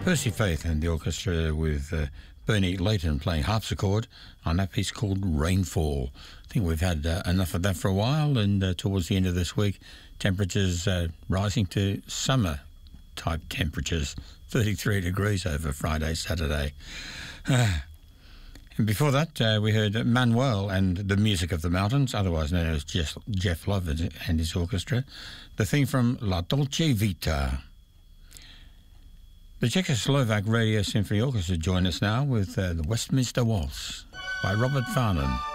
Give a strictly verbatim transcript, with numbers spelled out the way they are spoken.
Percy Faith and the orchestra with uh, Bernie Layton playing harpsichord on that piece called Rainfall. I think we've had uh, enough of that for a while, and uh, towards the end of this week, temperatures uh, rising to summer-type temperatures, thirty-three degrees over Friday, Saturday. Uh, and before that, uh, we heard Manuel and the Music of the Mountains, otherwise known as Jeff, Jeff Love and his orchestra, the theme from La Dolce Vita. The Czechoslovak Radio Symphony Orchestra join us now with uh, the Westminster Waltz by Robert Farnon.